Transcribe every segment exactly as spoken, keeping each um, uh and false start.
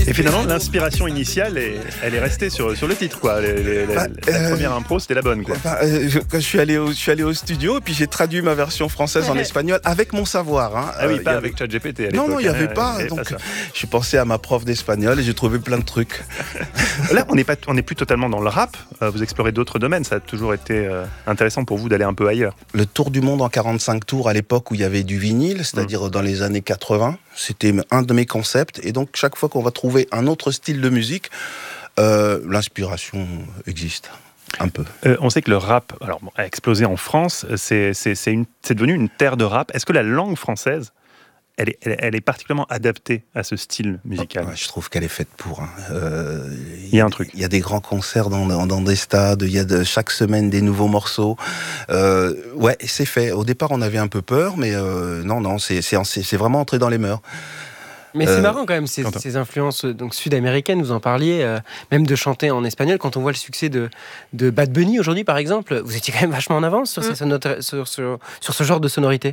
Et finalement, l'inspiration initiale, est, elle est restée sur, sur le titre, quoi. Les, les, bah, la, la euh, première impro, c'était la bonne, quoi. Bah, euh, je, quand je suis, allé au, je suis allé au studio, et puis j'ai traduit ma version française en espagnol avec mon savoir. Hein. Ah oui, euh, pas avait... avec ChatGPT à l'époque. Non, non, il n'y avait hein, pas. Donc, pas je suis pensé à ma prof d'espagnol et j'ai trouvé plein de trucs. Là, on n'est pas, on n'est plus totalement dans le rap. Euh, vous explorez d'autres domaines. Ça a toujours été euh, intéressant pour vous d'aller un peu ailleurs. Le tour du monde en quarante-cinq tours à l'époque où il y avait du vinyle, c'est-à-dire mmh. dans les années quatre-vingts, c'était un de mes concepts. Et donc, chaque fois qu'on va trouver un autre style de musique, euh, l'inspiration existe. Un peu. Euh, on sait que le rap alors, bon, a explosé en France. C'est, c'est, c'est, une, c'est devenu une terre de rap. Est-ce que la langue française, elle est, elle, elle est particulièrement adaptée à ce style musical? Ouais, je trouve qu'elle est faite pour. Hein. Euh, il y a un truc. Il y a des grands concerts dans, dans, dans des stades. Il y a de, chaque semaine des nouveaux morceaux. Euh, ouais, c'est fait. Au départ, on avait un peu peur, mais euh, non, non, c'est, c'est, c'est vraiment entré dans les mœurs. Mais c'est euh, marrant quand même, ces, ces influences donc, sud-américaines, vous en parliez, euh, même de chanter en espagnol, quand on voit le succès de, de Bad Bunny aujourd'hui par exemple, vous étiez quand même vachement en avance sur, mmh. ces sonota- sur, sur, sur ce genre de sonorité.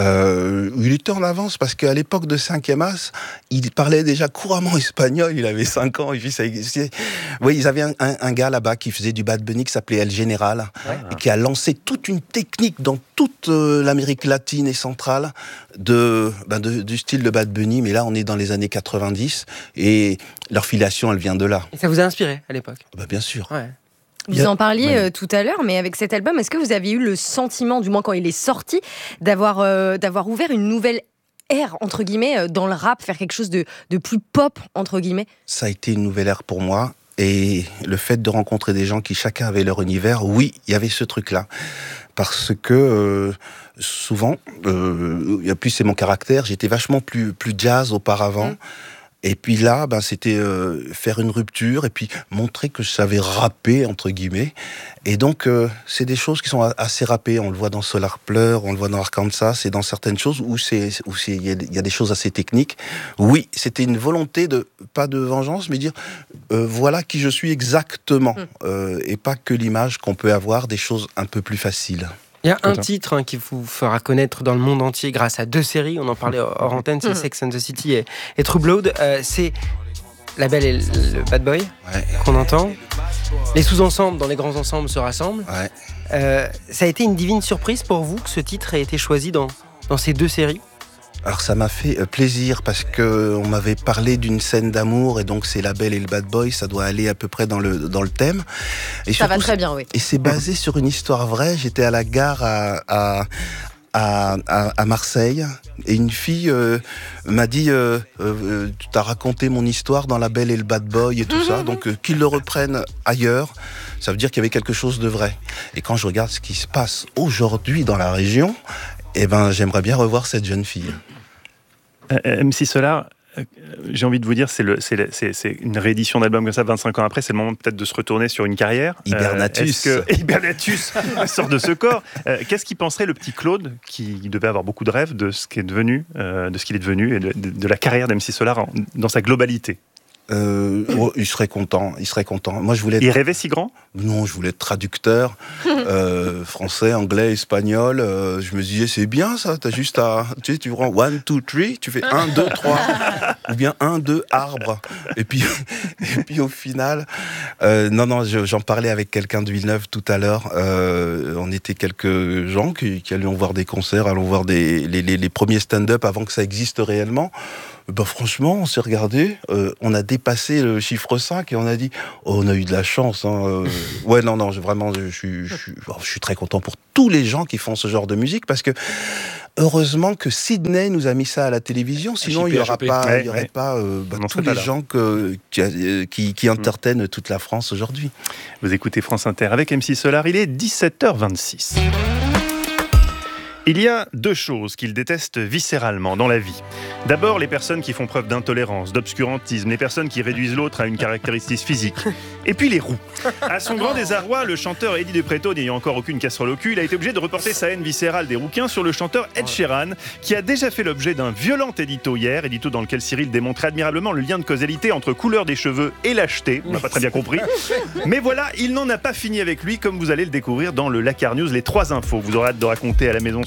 Euh, il était en avance parce qu'à l'époque de cinquième As, il parlait déjà couramment espagnol, il avait cinq ans, et puis ça existait. Oui, ils avaient un, un, un gars là-bas qui faisait du Bad Bunny qui s'appelait El Général, ouais. et qui a lancé toute une technique dans toute euh, l'Amérique latine et centrale de, ben de, du style de Bad Bunny, mais là on est dans les années quatre-vingt-dix, et leur filiation elle vient de là. Et ça vous a inspiré à l'époque? Bah, bien sûr. Ouais. Vous en parliez euh, tout à l'heure, mais avec cet album, est-ce que vous avez eu le sentiment, du moins quand il est sorti, d'avoir, euh, d'avoir ouvert une nouvelle ère, entre guillemets, dans le rap, faire quelque chose de, de plus pop, entre guillemets? Ça a été une nouvelle ère pour moi, et le fait de rencontrer des gens qui chacun avait leur univers, oui, il y avait ce truc-là. Parce que euh, souvent, euh, et puis c'est mon caractère, j'étais vachement plus, plus jazz auparavant, mmh. Et puis là, ben, c'était euh, faire une rupture et puis montrer que je savais rapper, entre guillemets. Et donc, euh, c'est des choses qui sont assez rappées. On le voit dans Solar Pleur, on le voit dans Arkansas, et dans certaines choses où c'est où c'est il y, y a des choses assez techniques. Oui, c'était une volonté de, pas de vengeance, mais dire, euh, voilà qui je suis exactement. Mmh. Euh, et pas que l'image qu'on peut avoir des choses un peu plus faciles. Il y a un titre hein, qui vous fera connaître dans le monde entier grâce à deux séries, on en parlait hors antenne, c'est Sex and the City et, et True Blood. Euh, c'est La Belle et le Bad Boy ouais. qu'on entend. Les sous-ensembles dans les grands ensembles se rassemblent. Ouais. Euh, ça a été une divine surprise pour vous que ce titre ait été choisi dans, dans ces deux séries? Alors ça m'a fait plaisir parce qu'on m'avait parlé d'une scène d'amour et donc c'est La Belle et le Bad Boy, ça doit aller à peu près dans le, dans le thème. Et ça surtout, va très bien, oui. Et c'est basé sur une histoire vraie. J'étais à la gare à, à, à, à, à Marseille et une fille euh, m'a dit euh, euh, tu t'as raconté mon histoire dans La Belle et le Bad Boy et tout mmh, ça, donc euh, qu'ils le reprennent ailleurs. Ça veut dire qu'il y avait quelque chose de vrai. Et quand je regarde ce qui se passe aujourd'hui dans la région, eh ben, j'aimerais bien revoir cette jeune fille. Euh, M C Solar, euh, j'ai envie de vous dire, c'est, le, c'est, le, c'est, c'est une réédition d'album comme ça, vingt-cinq ans après, c'est le moment peut-être de se retourner sur une carrière. Hibernatus. Euh, que Hibernatus sort de ce corps. Euh, qu'est-ce qu'il penserait le petit Claude, qui devait avoir beaucoup de rêves de ce qui est devenu, euh, de ce qu'il est devenu et de, de, de la carrière d'M C Solar en, dans sa globalité? Euh, oh, il serait content, il serait content. Moi, je voulais être... Il rêvait si grand? Non, je voulais être traducteur, euh, français, anglais, espagnol. Euh, je me disais, c'est bien ça, t'as juste à... Tu sais, tu prends one, two, three, tu fais un, deux, trois. Ou bien un, deux, arbre. Et puis, et puis au final... Euh, non, non, je, j'en parlais avec quelqu'un de Villeneuve tout à l'heure. Euh, on était quelques gens qui, qui allions voir des concerts, allions voir des, les, les, les premiers stand-up avant que ça existe réellement. Ben franchement, on s'est regardé, euh, on a dépassé le chiffre cinq et on a dit oh, on a eu de la chance. Hein, euh. Ouais, non, non, je, vraiment, je, je, je, je, je suis très content pour tous les gens qui font ce genre de musique parce que heureusement que Sydney nous a mis ça à la télévision, sinon il n'y aurait pas, ouais, il y aurait ouais. pas euh, bah, tous les gens que, qui, qui, qui entertainent toute la France aujourd'hui. Vous écoutez France Inter avec M C Solar, il est dix-sept heures vingt-six. Il y a deux choses qu'il déteste viscéralement dans la vie. D'abord, les personnes qui font preuve d'intolérance, d'obscurantisme, les personnes qui réduisent l'autre à une caractéristique physique. Et puis les roux. À son grand désarroi, le chanteur Eddie De Pretto, n'ayant encore aucune casserole au cul, il a été obligé de reporter sa haine viscérale des rouquins sur le chanteur Ed Sheeran, qui a déjà fait l'objet d'un violent édito hier, édito dans lequel Cyril démontrait admirablement le lien de causalité entre couleur des cheveux et lâcheté. On n'a pas très bien compris. Mais voilà, il n'en a pas fini avec lui, comme vous allez le découvrir dans le Lakar News, les trois infos. Vous aurez hâte de raconter à la maison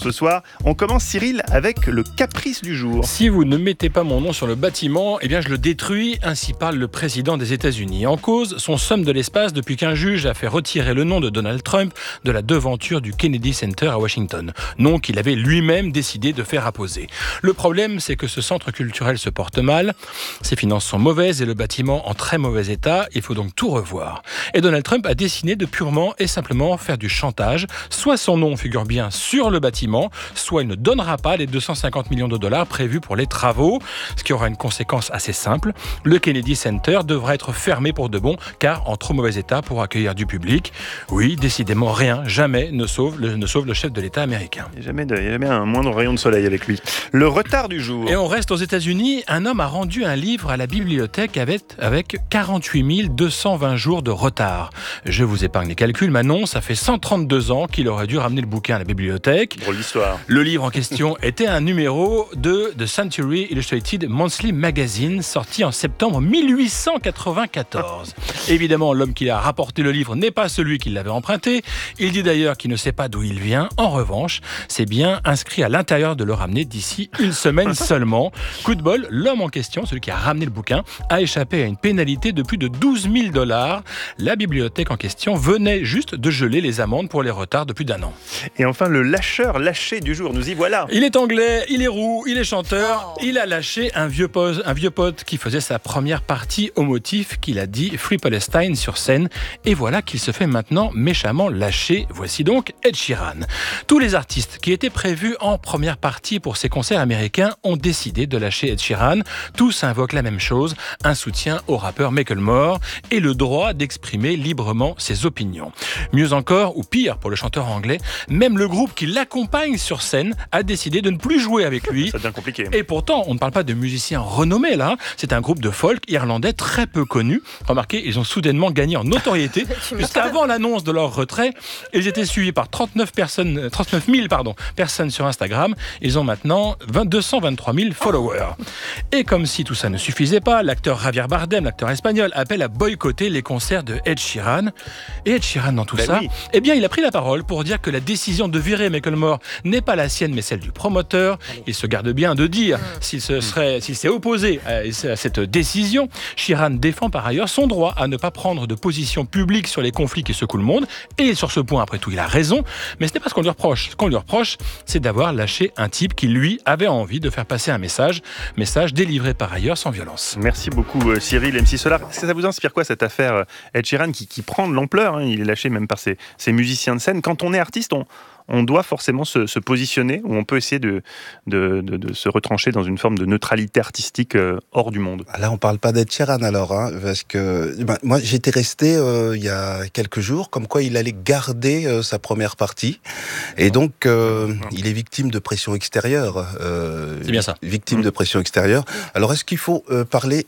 ce soir. On commence, Cyril, avec le caprice du jour. Si vous ne mettez pas mon nom sur le bâtiment, eh bien je le détruis, ainsi parle le président des États-Unis. En cause, son somme de l'espace depuis qu'un juge a fait retirer le nom de Donald Trump de la devanture du Kennedy Center à Washington, nom qu'il avait lui-même décidé de faire apposer. Le problème, c'est que ce centre culturel se porte mal, ses finances sont mauvaises et le bâtiment en très mauvais état, il faut donc tout revoir. Et Donald Trump a décidé de purement et simplement faire du chantage, soit son nom figure bien sur le bâtiment, soit il ne donnera pas les deux cent cinquante millions de dollars prévus pour les travaux, ce qui aura une conséquence assez simple. Le Kennedy Center devra être fermé pour de bon, car en trop mauvais état pour accueillir du public. Oui, décidément, rien, jamais ne sauve le, ne sauve le chef de l'État américain. Il n'y a jamais, de, il y a jamais un moindre rayon de soleil avec lui. Le retard du jour. Et on reste aux États-Unis. Un homme a rendu un livre à la bibliothèque avec, avec quarante-huit mille deux cent vingt jours de retard. Je vous épargne les calculs, mais non, ça fait cent trente-deux ans qu'il aurait dû ramener le bouquin à la bibliothèque. Drôle d'histoire. Le livre en question était un numéro de The Century Illustrated Monthly Magazine, sorti en septembre mille huit cent quatre-vingt-quatorze. Évidemment, l'homme qui a rapporté le livre n'est pas celui qui l'avait emprunté. Il dit d'ailleurs qu'il ne sait pas d'où il vient. En revanche, c'est bien inscrit à l'intérieur de le ramener d'ici une semaine seulement. Coup de bol, l'homme en question, celui qui a ramené le bouquin, a échappé à une pénalité de plus de douze mille dollars. La bibliothèque en question venait juste de geler les amendes pour les retards de plus d'un an. Et enfin, le lâcheur lâché du jour, nous y voilà. Il est anglais, il est roux, il est chanteur. Il a lâché un vieux, pose, un vieux pote qui faisait sa première partie au motif qu'il a dit Free Palestine sur scène. Et voilà qu'il se fait maintenant méchamment lâcher. Voici donc Ed Sheeran. Tous les artistes qui étaient prévus en première partie pour ces concerts américains ont décidé de lâcher Ed Sheeran. Tous invoquent la même chose, un soutien au rappeur Macklemore et le droit d'exprimer librement ses opinions. Mieux encore, ou pire pour le chanteur anglais, même le groupe qui l'accompagne sur scène a décidé de ne plus jouer avec lui. Ça devient compliqué. Et pourtant, on ne parle pas de musiciens renommés là, c'est un groupe de folk irlandais très peu connu. Remarquez, ils ont soudainement gagné en notoriété, puisqu'avant l'annonce de leur retrait, ils étaient suivis par trente-neuf personnes, trente-neuf mille pardon, personnes sur Instagram. Ils ont maintenant deux cent vingt-trois mille followers. Et comme si tout ça ne suffisait pas, l'acteur Javier Bardem, l'acteur espagnol, appelle à boycotter les concerts de Ed Sheeran. Et Ed Sheeran dans tout ben ça, oui. eh bien, il a pris la parole pour dire que la décision de virer Macklemore n'est pas la sienne, mais celle du promoteur. Il se garde bien de dire s'il se serait, s'il s'est opposé à cette décision. Sheeran défend par ailleurs son droit à ne pas prendre de position publique sur les conflits qui secouent le monde. Et sur ce point, après tout, il a raison. Mais ce n'est pas ce qu'on lui reproche. Ce qu'on lui reproche, c'est d'avoir lâché un type qui, lui, avait envie de faire passer un message. Message délivré par ailleurs sans violence. Merci beaucoup euh, Cyril, M C Solar. Ça vous inspire quoi cette affaire euh, Ed Sheeran qui, qui prend de l'ampleur, hein, il est lâché même par ses, ses musiciens de scène. Quand on est artiste, on, on doit forcément se, se positionner, ou on peut essayer de, de, de, de se retrancher dans une forme de neutralité artistique euh, hors du monde. Là, on parle pas d'Ed Sheeran alors, hein, parce que ben, moi j'étais resté euh, il y a quelques jours, comme quoi il allait garder euh, sa première partie, et donc euh, il est victime de pression extérieure. Euh, C'est bien ça. Victime Mmh. de pression extérieure. Alors, est-ce qu'il faut euh, parler?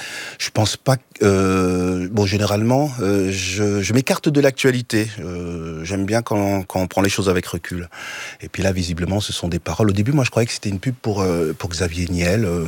Je pense pas. Euh, bon, généralement, euh, je, je m'écarte de l'actualité. Euh, j'aime bien quand, quand on prend les choses avec recul. Et puis là, visiblement, ce sont des paroles. Au début, moi, je croyais que c'était une pub pour euh, pour Xavier Niel. Euh.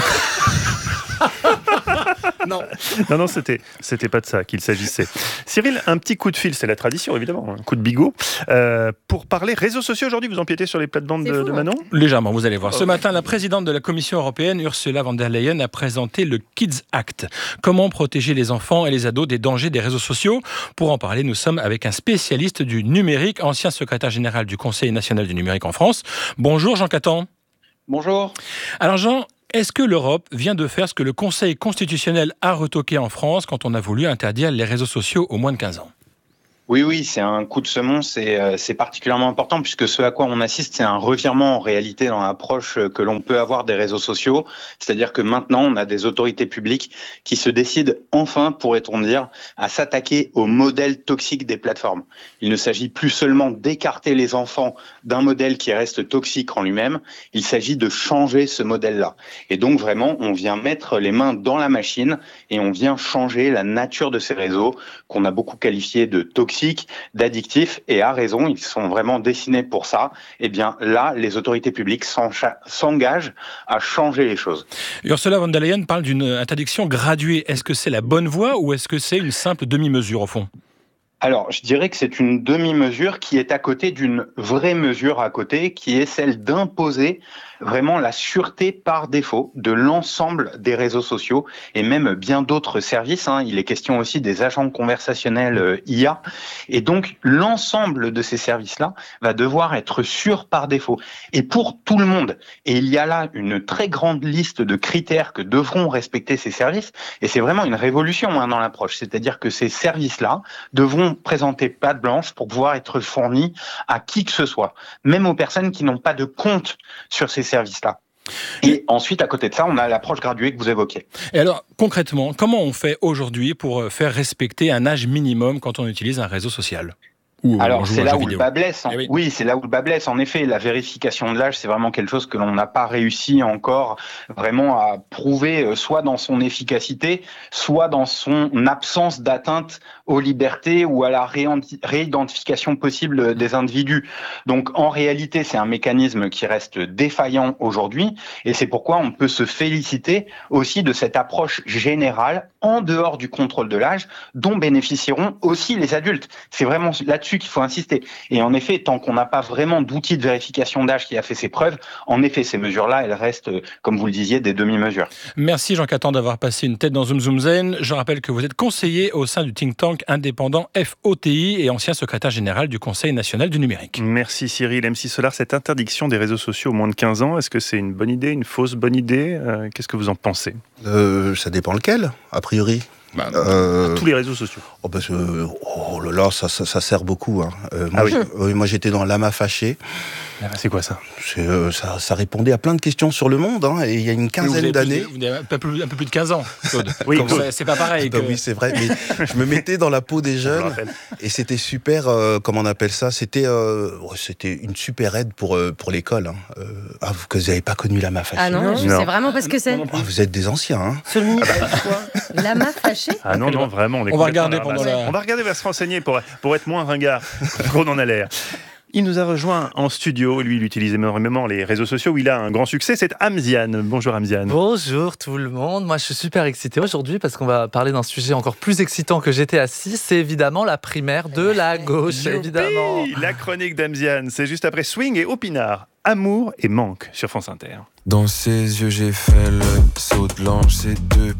Non, non, non, c'était, c'était pas de ça qu'il s'agissait. Cyril, un petit coup de fil, c'est la tradition évidemment, un coup de bigot. Euh, pour parler réseaux sociaux aujourd'hui, vous empiétez sur les plates-bandes de, fou, de hein. Manon ? Légèrement, vous allez voir. Ce Ok. matin, la présidente de la Commission européenne, Ursula von der Leyen, a présenté le Kids Act. Comment protéger les enfants et les ados des dangers des réseaux sociaux ? Pour en parler, nous sommes avec un spécialiste du numérique, ancien secrétaire général du Conseil national du numérique en France. Bonjour Jean Catan. Bonjour. Alors Jean, est-ce que l'Europe vient de faire ce que le Conseil constitutionnel a retoqué en France quand on a voulu interdire les réseaux sociaux aux moins de quinze ans ? Oui, oui, c'est un coup de semonce et euh, c'est particulièrement important puisque ce à quoi on assiste, c'est un revirement en réalité dans l'approche que l'on peut avoir des réseaux sociaux. C'est-à-dire que maintenant, on a des autorités publiques qui se décident enfin, pourrait-on dire, à s'attaquer au modèle toxique des plateformes. Il ne s'agit plus seulement d'écarter les enfants d'un modèle qui reste toxique en lui-même, il s'agit de changer ce modèle-là. Et donc vraiment, on vient mettre les mains dans la machine et on vient changer la nature de ces réseaux qu'on a beaucoup qualifiés de toxiques, d'addictifs, et à raison, ils sont vraiment dessinés pour ça. Eh bien là, les autorités publiques s'engagent à changer les choses. Ursula von der Leyen parle d'une interdiction graduée. Est-ce que c'est la bonne voie ou est-ce que c'est une simple demi-mesure au fond ? Alors, je dirais que c'est une demi-mesure qui est à côté d'une vraie mesure à côté, qui est celle d'imposer vraiment la sûreté par défaut de l'ensemble des réseaux sociaux et même bien d'autres services. Hein. Il est question aussi des agents conversationnels euh, I A. Et donc, l'ensemble de ces services-là va devoir être sûr par défaut. Et pour tout le monde. Et il y a là une très grande liste de critères que devront respecter ces services. Et c'est vraiment une révolution hein, dans l'approche. C'est-à-dire que ces services-là devront présenter patte blanche pour pouvoir être fournis à qui que ce soit, même aux personnes qui n'ont pas de compte sur ces services-là. Et ensuite, à côté de ça, on a l'approche graduée que vous évoquiez. Et alors, concrètement, comment on fait aujourd'hui pour faire respecter un âge minimum quand on utilise un réseau social ? Ou Alors c'est là où vidéo. le bas blesse. Eh oui. oui, c'est là où le bas blesse. En effet, la vérification de l'âge, c'est vraiment quelque chose que l'on n'a pas réussi encore vraiment à prouver, soit dans son efficacité, soit dans son absence d'atteinte aux libertés ou à la réidentification possible des individus. Donc en réalité, c'est un mécanisme qui reste défaillant aujourd'hui, et c'est pourquoi on peut se féliciter aussi de cette approche générale en dehors du contrôle de l'âge, dont bénéficieront aussi les adultes. C'est vraiment là-dessus qu'il faut insister. Et en effet, tant qu'on n'a pas vraiment d'outil de vérification d'âge qui a fait ses preuves, en effet, ces mesures-là, elles restent, comme vous le disiez, des demi-mesures. Merci Jean Catan d'avoir passé une tête dans Zoom Zoom Zen. Je rappelle que vous êtes conseiller au sein du think tank indépendant F O T I et ancien secrétaire général du Conseil national du numérique. Merci Cyril. M six Solar, cette interdiction des réseaux sociaux aux moins de quinze ans, est-ce que c'est une bonne idée, une fausse bonne idée euh, Qu'est-ce que vous en pensez euh, Ça dépend lequel, a priori. Bah, euh, tous les réseaux sociaux. Oh, bah, euh, oh là là, ça, ça, ça sert beaucoup. Hein. Euh, moi, ah oui. euh, moi, j'étais dans Lama Fâché. C'est quoi ça c'est, euh, ça, ça répondait à plein de questions sur le monde. Hein, et il y a une quinzaine d'années. Vous avez un peu, plus, un peu plus de quinze ans, Claude. Oui, c'est, c'est pas pareil. Bah, que... Oui, c'est vrai. Mais je me mettais dans la peau des jeunes. Et c'était super, euh, comment on appelle ça c'était, euh, c'était une super aide pour, euh, pour l'école. Hein. Euh, ah, vous, que vous n'avez pas connu Lama Fâché. Ah non, non. je non. sais vraiment pas ce que c'est. Ah, vous êtes des anciens. Hein. Seulement quoi Lama Fâché Ah non, non, vraiment. On, est on va regarder là, pendant la... On va regarder, on va se renseigner pour, pour être moins ringard qu'on en a l'air. Il nous a rejoint en studio. Lui, il utilise énormément les réseaux sociaux où il a un grand succès. C'est Hamzian. Bonjour Hamzian. Bonjour tout le monde. Moi, je suis super excité aujourd'hui parce qu'on va parler d'un sujet encore plus excitant que j'étais assis. C'est évidemment la primaire de la gauche, Youpi, évidemment. La chronique d'Hamzian. C'est juste après Swing et Opinard. Amour et manque sur France Inter. Dans ses yeux, j'ai fait le saut de l'ange. Ces deux